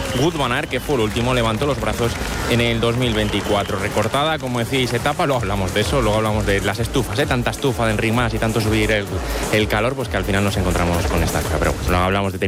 Wout van Aert, que fue el último, levantó los brazos en el 2024. Recortada, como decís, etapa, luego hablamos de eso, luego hablamos de las estufas, tanta estufa de Enric Mas y tanto subir el calor, pues que al final nos encontramos con esta cosa. Pero luego hablamos de